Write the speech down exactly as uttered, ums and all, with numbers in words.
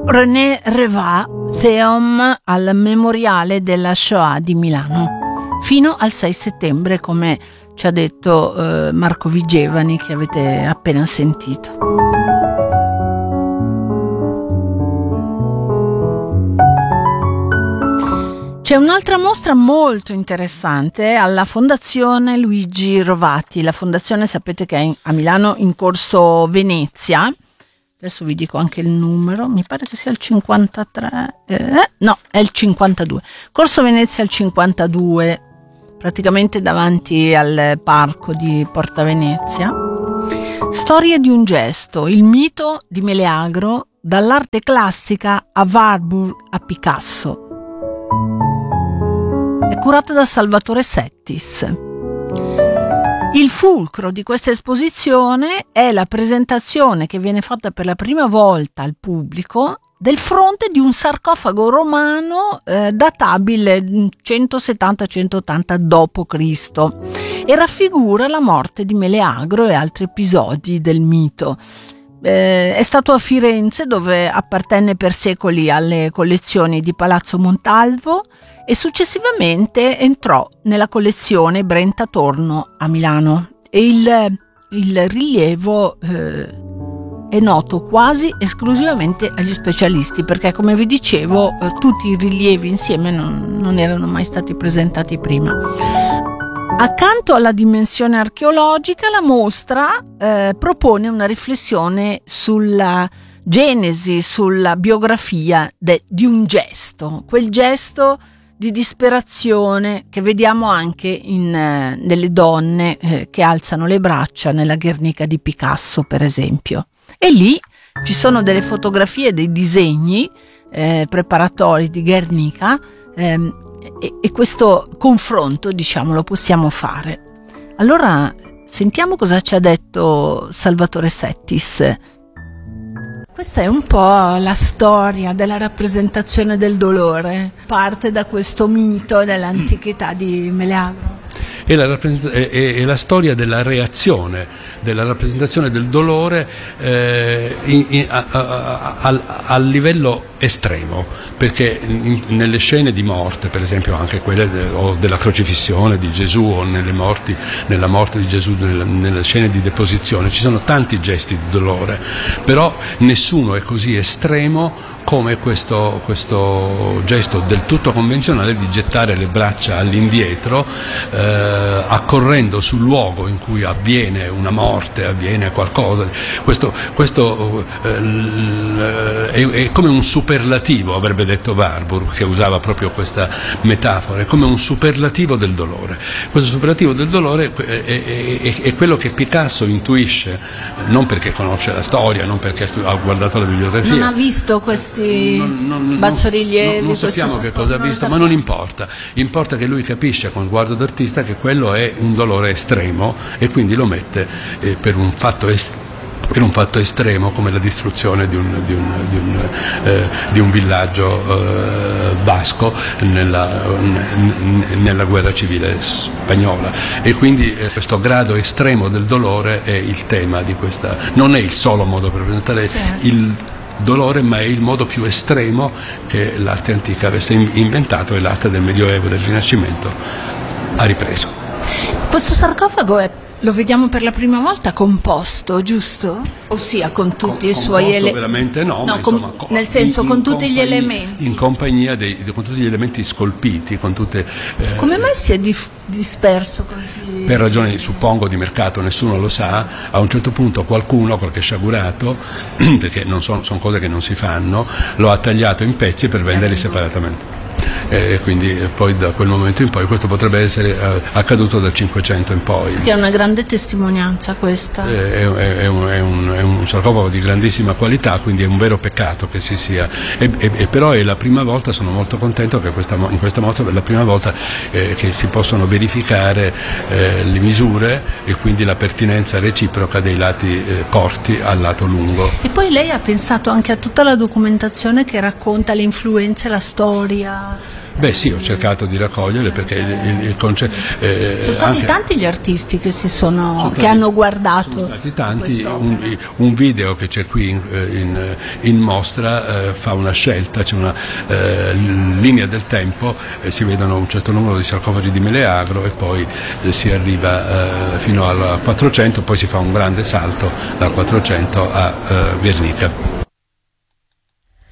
René Revah, Zeom al Memoriale della Shoah di Milano, fino al sei settembre, come ci ha detto eh, Marco Vigevani, che avete appena sentito. C'è un'altra mostra molto interessante alla Fondazione Luigi Rovati. La fondazione, sapete che è a Milano in Corso Venezia. Adesso vi dico anche il numero, mi pare che sia il cinquantatré, eh, no, è il cinquantadue. Corso Venezia il cinquantadue, praticamente davanti al parco di Porta Venezia. Storia di un gesto, il mito di Meleagro, dall'arte classica a Warburg a Picasso. È curata da Salvatore Settis. Il fulcro di questa esposizione è la presentazione che viene fatta per la prima volta al pubblico del fronte di un sarcofago romano eh, databile centosettanta centottanta dopo Cristo e raffigura la morte di Meleagro e altri episodi del mito. Eh, è stato a Firenze, dove appartenne per secoli alle collezioni di Palazzo Montalvo, e successivamente entrò nella collezione Brenta Torno a Milano, e il, il rilievo eh, è noto quasi esclusivamente agli specialisti, perché, come vi dicevo, eh, tutti i rilievi insieme non, non erano mai stati presentati prima. Accanto alla dimensione archeologica, la mostra eh, propone una riflessione sulla genesi, sulla biografia de, di un gesto, quel gesto di disperazione che vediamo anche in, eh, nelle donne eh, che alzano le braccia nella Guernica di Picasso, per esempio. E lì ci sono delle fotografie, dei disegni eh, preparatori di Guernica, ehm, e, e questo confronto, diciamo, lo possiamo fare. Allora sentiamo cosa ci ha detto Salvatore Settis. Questa è un po' la storia della rappresentazione del dolore, parte da questo mito dell'antichità di Meleagro. È la, è, è la storia della reazione, della rappresentazione del dolore eh, in, in, a, a, a, a livello estremo, perché in, nelle scene di morte, per esempio anche quelle de, o della crocifissione di Gesù, o nelle morti, nella morte di Gesù, nella, nelle scene di deposizione, ci sono tanti gesti di dolore, però nessuno è così estremo come questo, questo gesto del tutto convenzionale di gettare le braccia all'indietro, eh, accorrendo sul luogo in cui avviene una morte, avviene qualcosa. Questo, questo eh, è, è come un superlativo, avrebbe detto Warburg, che usava proprio questa metafora, è come un superlativo del dolore. Questo superlativo del dolore è, è, è, è quello che Picasso intuisce, non perché conosce la storia, non perché ha guardato la bibliografia. Non ha visto questi Non, non, bassorilievi, non, non sappiamo che cosa ha visto, ma non importa, importa che lui capisce con sguardo d'artista che quello è un dolore estremo e quindi lo mette eh, per un fatto estremo. Per un fatto estremo come la distruzione di un, di un, di un, eh, di un villaggio eh, basco nella, n- nella guerra civile spagnola, e quindi eh, questo grado estremo del dolore è il tema di questa, non è il solo modo per presentare certo. il dolore, ma è il modo più estremo che l'arte antica avesse inventato e l'arte del Medioevo e del Rinascimento ha ripreso. Questo sarcofago è, lo vediamo per la prima volta composto, giusto? Ossia con tutti Com- i suoi elementi. Veramente no, no ma com- insomma, nel senso in, con in tutti compagnia, gli elementi. In compagnia dei, con tutti gli elementi scolpiti, con tutte. Eh, Come mai si è dif- disperso così? Per ragioni, suppongo, di mercato, nessuno lo sa. A un certo punto qualcuno, qualche sciagurato, perché non sono, sono cose che non si fanno, lo ha tagliato in pezzi per venderli separatamente. E quindi poi da quel momento in poi questo potrebbe essere eh, accaduto dal Cinquecento in poi. Che è una grande testimonianza questa. È, è, è, un, è, un, è un sarcofago di grandissima qualità, quindi è un vero peccato che si sia. E, e, e però è la prima volta, sono molto contento che questa, in questa mostra è la prima volta eh, che si possono verificare eh, le misure e quindi la pertinenza reciproca dei lati eh, corti al lato lungo. E poi lei ha pensato anche a tutta la documentazione che racconta le influenze, la storia. Beh sì, ho cercato di raccogliere perché il, il, il concetto... Eh, sono stati anche, tanti gli artisti che si sono, sono che stati, hanno guardato. Sono stati tanti, un, un video che c'è qui in, in, in mostra eh, fa una scelta, c'è una eh, linea del tempo, eh, si vedono un certo numero di sarcofagi di Meleagro e poi eh, si arriva eh, fino al quattrocento, poi si fa un grande salto dal quattrocento a eh, Guernica.